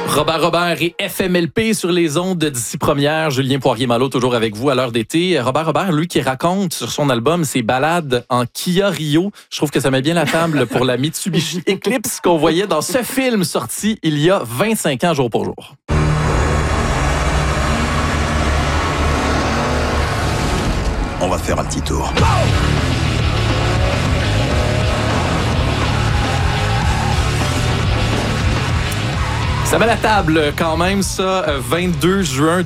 Robert et FMLP sur les ondes d'ici première. Julien Poirier-Malo toujours avec vous à l'heure d'été. Robert, lui qui raconte sur son album ses balades en Kia Rio. Je trouve que ça met bien la table pour la Mitsubishi Eclipse qu'on voyait dans ce film sorti il y a 25 ans jour pour jour. On va faire un petit tour. Ça met la table quand même, ça. 22 juin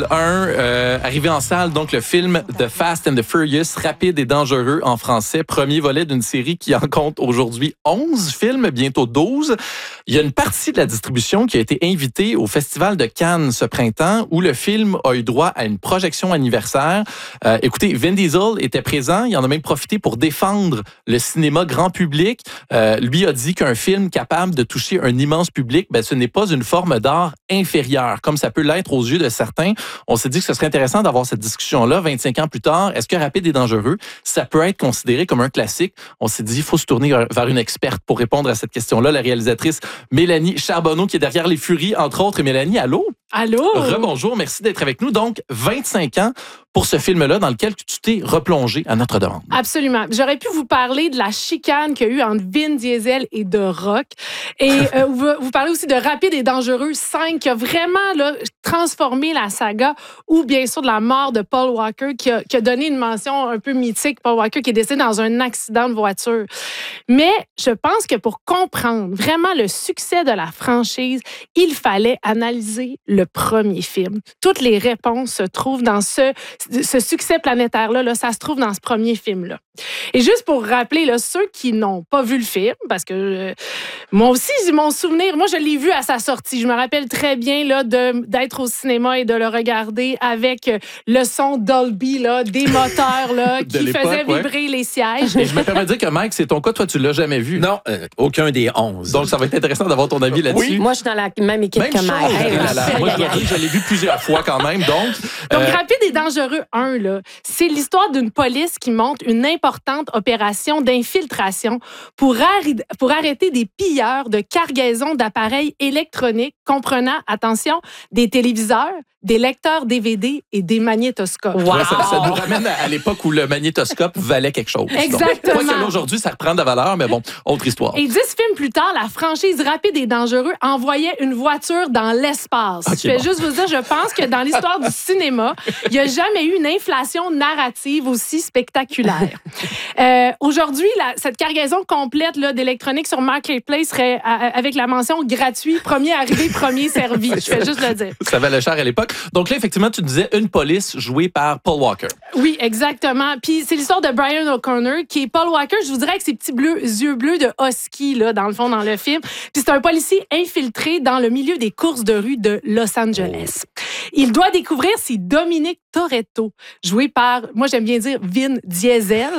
2001, arrivé en salle, donc le film The Fast and the Furious, Rapide et dangereux en français, premier volet d'une série qui en compte aujourd'hui 11 films, bientôt 12. Il y a une partie de la distribution qui a été invitée au Festival de Cannes ce printemps, où le film a eu droit à une projection anniversaire. Écoutez, Vin Diesel était présent, il en a même profité pour défendre le cinéma grand public. Lui a dit qu'un film capable de toucher un immense public, ce n'est pas une forme d'art inférieure, comme ça peut l'être aux yeux de certains. On s'est dit que ce serait intéressant d'avoir cette discussion-là 25 ans plus tard. Est-ce que Rapide et dangereux, ça peut être considéré comme un classique? On s'est dit, il faut se tourner vers une experte pour répondre à cette question-là, la réalisatrice Mélanie Charbonneau, qui est derrière Les Furies, entre autres. Et Mélanie, allô? Allô? Rebonjour, merci d'être avec nous. Donc, 25 ans pour ce film-là dans lequel tu t'es replongé à notre demande. Absolument. J'aurais pu vous parler de la chicane qu'il y a eu entre Vin Diesel et The Rock. Et vous parlez aussi de Rapide et dangereux 5 qui a vraiment transformé la saga, ou bien sûr de la mort de Paul Walker qui a donné une mention un peu mythique. Paul Walker qui est décédé dans un accident de voiture. Mais je pense que pour comprendre vraiment le succès de la franchise, il fallait analyser le premier film. Toutes les réponses se trouvent dans ce succès planétaire-là, ça se trouve dans ce premier film-là. Et juste pour rappeler, ceux qui n'ont pas vu le film, parce que moi aussi, mon souvenir, moi je l'ai vu à sa sortie. Je me rappelle très bien d'être au cinéma et de le regarder avec le son Dolby, des moteurs qui faisaient vibrer les sièges. Et je me permets de dire que Mike, c'est ton cas, toi tu l'as jamais vu. Non, aucun des 11. Donc ça va être intéressant d'avoir ton avis là-dessus. Oui. Moi, je suis dans la même équipe que Mike. Moi, je l'ai vu plusieurs fois quand même. Donc Rapide et dangereux 1, c'est l'histoire d'une police qui monte une importante opération d'infiltration pour arrêter des pilleurs de cargaison d'appareils électroniques comprenant, attention, des téléviseurs, des lecteurs DVD et des magnétoscopes. Wow. Ouais, ça nous ramène à l'époque où le magnétoscope valait quelque chose. Exactement. Quoi qu'aujourd'hui, ça reprend de la valeur, mais bon, autre histoire. Et 10 films plus tard, la franchise Rapide et dangereux envoyait une voiture dans l'espace. Je vais juste vous dire, je pense que dans l'histoire du cinéma, il n'y a jamais eu une inflation narrative aussi spectaculaire. Aujourd'hui, cette cargaison complète d'électronique sur Marketplace serait avec la mention gratuit, premier arrivé, premier servi. Je fais juste le dire. Ça valait cher à l'époque. Donc là, effectivement, tu disais une police jouée par Paul Walker. Oui, exactement. Puis c'est l'histoire de Brian O'Connor, qui est Paul Walker, je vous dirais, avec ses petits yeux bleus de husky, dans le fond, dans le film. Puis c'est un policier infiltré dans le milieu des courses de rue de Los Angeles. Il doit découvrir si Dominic Toretto, joué par, moi j'aime bien dire Vin Diesel,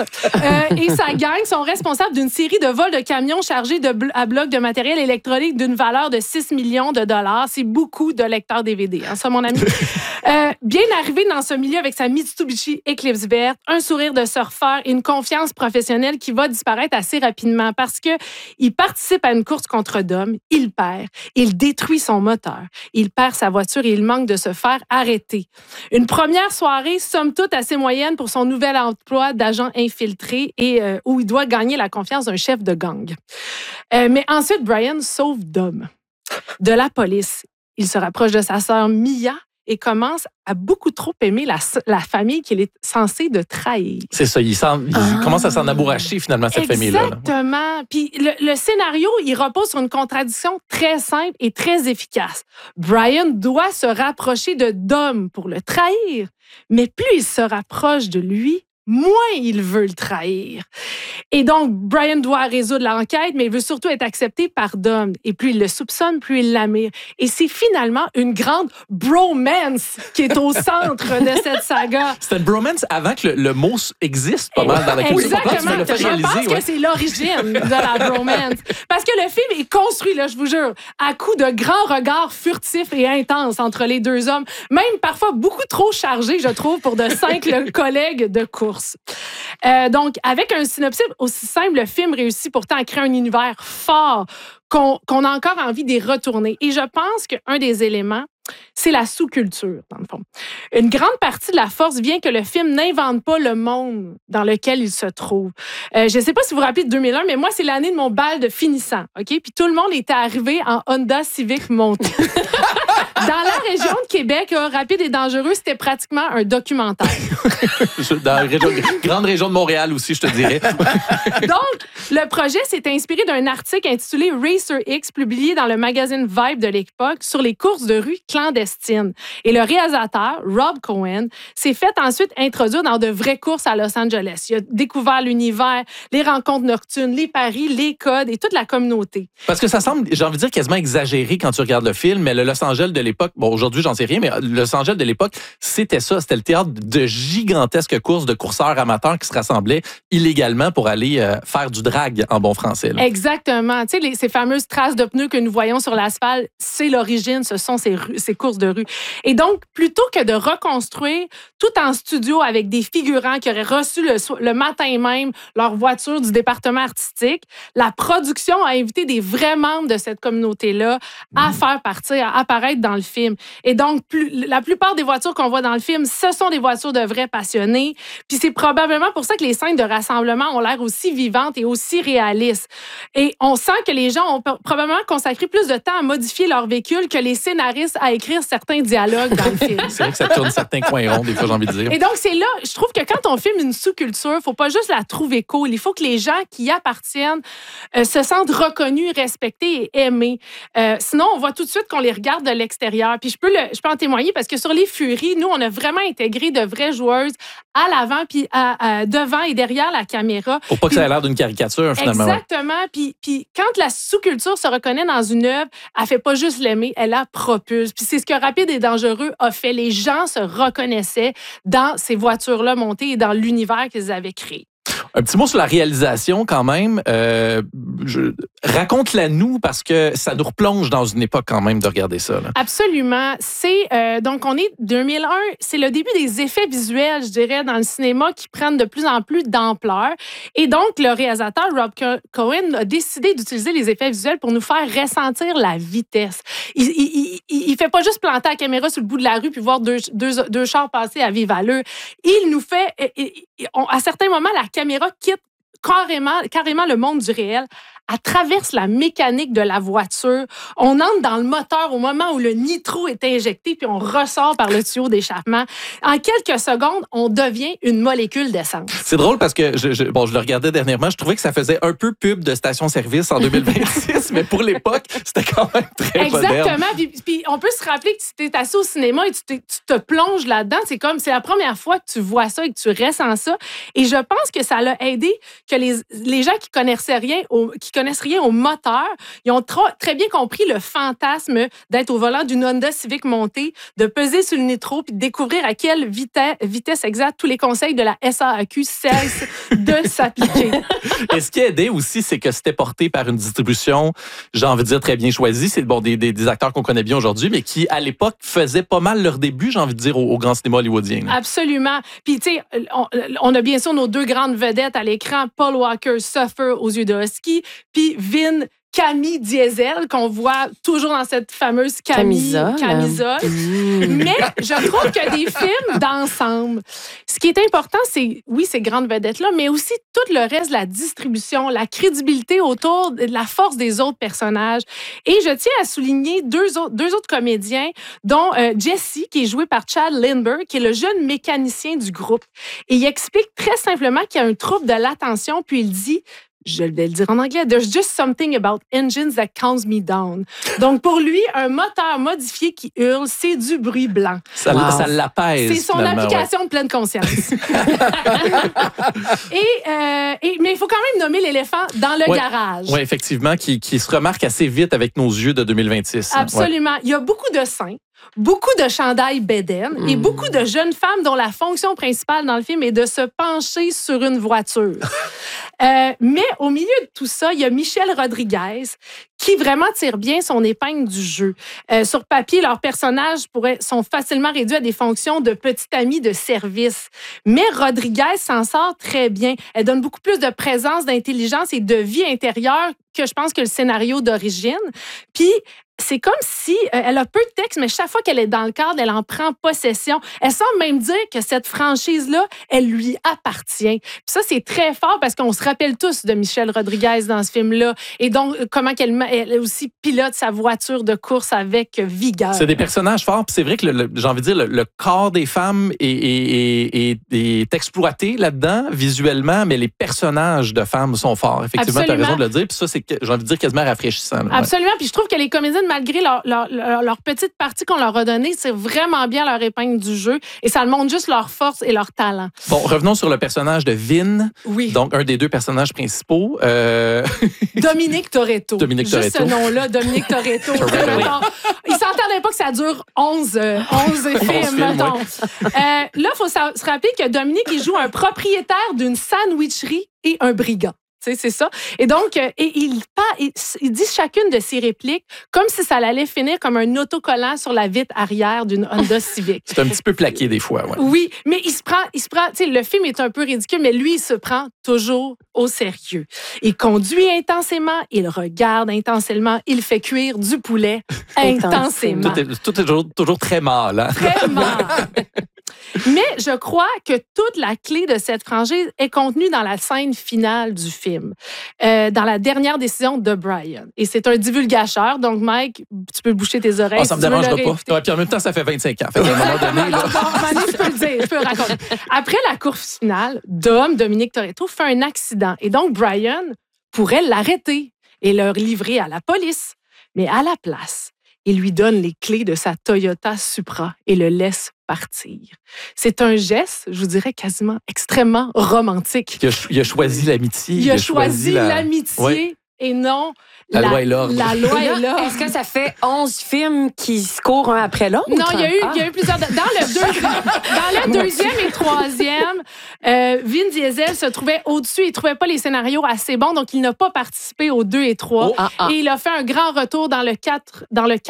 et sa gang sont responsables d'une série de vols de camions chargés à bloc de matériel électronique d'une valeur de 6 millions de dollars. C'est beaucoup de lecteurs DVD, ça, mon ami. Bien arrivé dans ce milieu avec sa Mitsubishi Eclipse verte, un sourire de surfeur et une confiance professionnelle qui va disparaître assez rapidement parce que il participe à une course contre Dom, il perd, il détruit son moteur, il perd sa voiture et il manque de se faire arrêter. Une première soirée, somme toute, assez moyenne pour son nouvel emploi d'agent infiltré et où il doit gagner la confiance d'un chef de gang. Mais ensuite, Brian sauve Dom de la police. Il se rapproche de sa sœur Mia et commence à beaucoup trop aimer la famille qu'il est censé de trahir. C'est ça, il commence à s'en amouracher finalement, cette famille-là. Exactement. Puis le scénario, il repose sur une contradiction très simple et très efficace. Brian doit se rapprocher de Dom pour le trahir, mais plus il se rapproche de lui, moins il veut le trahir. Et donc, Brian doit résoudre l'enquête, mais il veut surtout être accepté par Dom. Et plus il le soupçonne, plus il l'admire. Et c'est finalement une grande bromance qui est au centre de cette saga. C'est une bromance avant que le mot existe pas mal dans la culture. Exactement. Je pense que c'est l'origine de la bromance. Parce que le film est construit, je vous jure, à coups de grands regards furtifs et intenses entre les deux hommes. Même parfois beaucoup trop chargés, je trouve, pour de 5 collègues de course. Donc, avec un synopsis aussi simple, le film réussit pourtant à créer un univers fort, qu'on a encore envie d'y retourner. Et je pense qu'un des éléments, c'est la sous-culture, dans le fond. Une grande partie de la force vient que le film n'invente pas le monde dans lequel il se trouve. Je ne sais pas si vous vous rappelez de 2001, mais moi, c'est l'année de mon bal de finissant. OK? Puis tout le monde était arrivé en Honda Civic monté. Dans la région de Québec, Rapide et dangereux, c'était pratiquement un documentaire. Dans la grande région de Montréal aussi, je te dirais. Donc, le projet s'est inspiré d'un article intitulé Racer X, publié dans le magazine Vibe de l'époque, sur les courses de rue clandestines. Et le réalisateur, Rob Cohen, s'est fait ensuite introduire dans de vraies courses à Los Angeles. Il a découvert l'univers, les rencontres nocturnes, les paris, les codes et toute la communauté. Parce que ça semble, j'ai envie de dire, quasiment exagéré quand tu regardes le film, mais le Los Angeles de l'époque, bon, aujourd'hui, j'en sais rien, mais Los Angeles de l'époque, c'était ça. C'était le théâtre de gigantesques courses de courseurs amateurs qui se rassemblaient illégalement pour aller faire du drag en bon français. Là. Exactement. Tu sais, ces fameuses traces de pneus que nous voyons sur l'asphalte, c'est l'origine, ce sont ces courses de rue. Et donc, plutôt que de reconstruire tout en studio avec des figurants qui auraient reçu le matin même leur voiture du département artistique, la production a invité des vrais membres de cette communauté-là à faire partir, à apparaître dans le film. Et donc, la plupart des voitures qu'on voit dans le film, ce sont des voitures de vrais passionnés. Puis c'est probablement pour ça que les scènes de rassemblement ont l'air aussi vivantes et aussi réalistes. Et on sent que les gens ont probablement consacré plus de temps à modifier leur véhicule que les scénaristes à écrire certains dialogues dans le film. C'est vrai que ça tourne certains coins ronds, des fois, j'ai envie de dire. Et donc, c'est là, je trouve que quand on filme une sous-culture, il ne faut pas juste la trouver cool. Il faut que les gens qui y appartiennent se sentent reconnus, respectés et aimés. Sinon, on voit tout de suite qu'on les regarde de l'extérieur. Puis je peux en témoigner parce que sur les Furies, nous, on a vraiment intégré de vraies joueuses à l'avant, puis devant et derrière la caméra. Pour pas que ça ait l'air d'une caricature, finalement. Exactement. Ouais. Puis quand la sous-culture se reconnaît dans une œuvre, elle fait pas juste l'aimer, elle la propulse. Puis c'est ce que Rapide et dangereux a fait. Les gens se reconnaissaient dans ces voitures-là montées et dans l'univers qu'ils avaient créé. Un petit mot sur la réalisation quand même. Raconte-la nous parce que ça nous replonge dans une époque quand même de regarder ça. Là. Absolument. Donc on est 2001, c'est le début des effets visuels, je dirais, dans le cinéma qui prennent de plus en plus d'ampleur. Et donc le réalisateur Rob Cohen a décidé d'utiliser les effets visuels pour nous faire ressentir la vitesse. Il fait pas juste planter la caméra sur le bout de la rue puis voir deux chars passer à vive allure. Il nous fait, à certains moments, la caméra quitte carrément le monde du réel. Elle traverse la mécanique de la voiture. On entre dans le moteur au moment où le nitro est injecté, puis on ressort par le tuyau d'échappement. En quelques secondes, on devient une molécule d'essence. C'est drôle parce que je le regardais dernièrement, je trouvais que ça faisait un peu pub de station-service en 2026, mais pour l'époque, c'était quand même très moderne. Exactement. Puis on peut se rappeler que tu t'es assis au cinéma et tu te plonges là-dedans. C'est la première fois que tu vois ça et que tu ressens ça. Et je pense que ça l'a aidé que les gens qui connaissent rien au moteur, ils ont très bien compris le fantasme d'être au volant d'une Honda Civic montée, de peser sur le nitro puis de découvrir à quelle vitesse exacte tous les conseils de la SAAQ cessent de s'appliquer. Et ce qui a aidé aussi, c'est que c'était porté par une distribution, j'ai envie de dire, très bien choisie. C'est des acteurs qu'on connaît bien aujourd'hui, mais qui, à l'époque, faisaient pas mal leur début, j'ai envie de dire, au grand cinéma hollywoodien. Là. Absolument. Puis, tu sais, on a bien sûr nos deux grandes vedettes à l'écran, Paul Walker Suffer aux yeux de husky, puis Vin Camille Diesel, qu'on voit toujours dans cette fameuse camisole. Mais je trouve que des films d'ensemble, ce qui est important, c'est, oui, ces grandes vedettes-là, mais aussi tout le reste de la distribution, la crédibilité autour de la force des autres personnages. Et je tiens à souligner deux autres comédiens, dont Jesse, qui est joué par Chad Lindbergh, qui est le jeune mécanicien du groupe. Et il explique très simplement qu'il y a un trouble de l'attention, puis il dit... Je vais le dire en anglais. There's just something about engines that calms me down. Donc, pour lui, un moteur modifié qui hurle, c'est du bruit blanc. Ça l'apaise. C'est son application de pleine conscience. Mais il faut quand même nommer l'éléphant dans le garage. Oui, effectivement, qui se remarque assez vite avec nos yeux de 2026. Absolument. Il y a beaucoup de seins. Beaucoup de chandails bédaines et beaucoup de jeunes femmes dont la fonction principale dans le film est de se pencher sur une voiture. Mais au milieu de tout ça, il y a Michelle Rodriguez qui vraiment tire bien son épingle du jeu. Sur papier, leurs personnages sont facilement réduits à des fonctions de petite amie de service. Mais Rodriguez s'en sort très bien. Elle donne beaucoup plus de présence, d'intelligence et de vie intérieure que je pense que le scénario d'origine. Puis, c'est comme si elle a peu de texte, mais chaque fois qu'elle est dans le cadre, elle en prend possession. Elle semble même dire que cette franchise-là, elle lui appartient. Puis ça, c'est très fort parce qu'on se rappelle tous de Michelle Rodriguez dans ce film-là. Et donc, comment elle aussi pilote sa voiture de course avec vigueur. C'est des personnages forts. Puis c'est vrai que, j'ai envie de dire, le corps des femmes est exploité là-dedans, visuellement, mais les personnages de femmes sont forts. Effectivement, tu as raison de le dire. Puis ça, c'est, j'ai envie de dire, quasiment rafraîchissant. Là, absolument. Puis je trouve que les comédiennes, malgré leur petite partie qu'on leur a donnée, c'est vraiment bien leur épingle du jeu et ça montre juste leur force et leur talent. Bon, revenons sur le personnage de Vin. Oui. Donc, un des deux personnages principaux. Dominique Toretto. Juste Toretto. Ce nom-là, Dominique Toretto. Il s'entendait pas que ça dure 11 films, mettons. Là, il faut se rappeler que Dominique, il joue un propriétaire d'une sandwicherie et un brigand. Tu sais, c'est ça. Et donc, il dit chacune de ses répliques comme si ça allait finir comme un autocollant sur la vitre arrière d'une Honda Civic. C'est un petit peu plaqué des fois, ouais. Oui, mais il se prend, tu sais, le film est un peu ridicule, mais lui, il se prend toujours au sérieux. Il conduit intensément, il regarde intensément, il fait cuire du poulet intensément. Tout est toujours très mal, hein? Très mal. Mais je crois que toute la clé de cette franchise est contenue dans la scène finale du film, dans la dernière décision de Brian. Et c'est un divulgateur, donc Mike, tu peux boucher tes oreilles. Ça me dérangera pas. Ouais, puis en même temps, ça fait 25 ans. Fait qu'à un moment donné, là... je peux le dire, je peux le raconter. Après la course finale, Dominique Toretto fait un accident. Et donc, Brian pourrait l'arrêter et le livrer à la police. Mais à la place, il lui donne les clés de sa Toyota Supra et le laisse partir. C'est un geste, je vous dirais, quasiment extrêmement romantique. Il a choisi l'amitié. Il a choisi l'amitié. Oui. Et non, la loi est là. La loi est là. Est-ce que ça fait 11 films qui se courent un après l'autre? Non, il y a eu plusieurs. Dans le deuxième et troisième, Vin Diesel se trouvait au-dessus. Il ne trouvait pas les scénarios assez bons, donc il n'a pas participé aux 2 et 3. Et il a fait un grand retour dans le 4.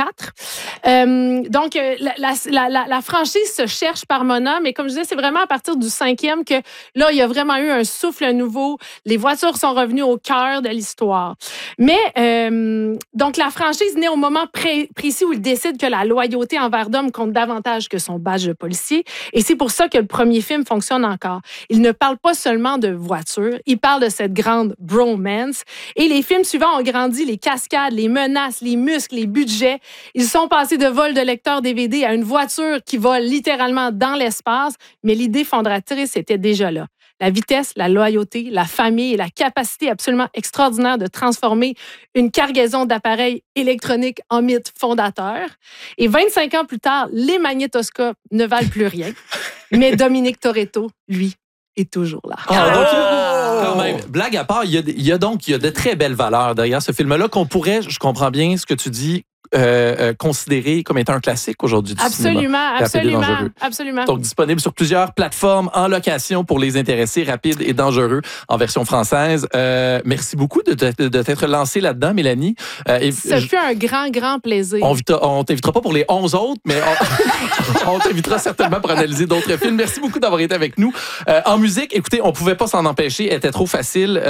Donc, la franchise se cherche par moment, mais comme je disais, c'est vraiment à partir du 5e que là, il y a vraiment eu un souffle nouveau. Les voitures sont revenues au cœur de l'histoire. Mais, donc, la franchise naît au moment précis où il décide que la loyauté envers Dom compte davantage que son badge de policier. Et c'est pour ça que le premier film fonctionne encore. Il ne parle pas seulement de voitures, il parle de cette grande bromance. Et les films suivants ont grandi les cascades, les menaces, les muscles, les budgets. Ils sont passés de vol de lecteur DVD à une voiture qui vole littéralement dans l'espace. Mais l'idée fondatrice était déjà là. La vitesse, la loyauté, la famille et la capacité absolument extraordinaire de transformer une cargaison d'appareils électroniques en mythe fondateur. Et 25 ans plus tard, les magnétoscopes ne valent plus rien. Mais Dominique Toretto, lui, est toujours là. Quand même, blague à part, il y a de très belles valeurs derrière ce film-là qu'on pourrait, je comprends bien ce que tu dis, considéré comme étant un classique aujourd'hui du cinéma. Absolument. Donc, disponible sur plusieurs plateformes en location pour les intéressés, Rapide et Dangereux en version française. Merci beaucoup de t'être lancé là-dedans, Mélanie. Ça fut un grand plaisir. On t'invitera pas pour les 11 autres, mais on t'invitera certainement pour analyser d'autres films. Merci beaucoup d'avoir été avec nous. En musique, écoutez, on pouvait pas s'en empêcher, elle était trop facile.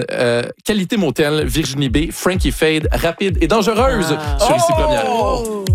Qualité Motel, Virginie B, Frankie Fade, Rapide et Dangereuse sur Ici Première.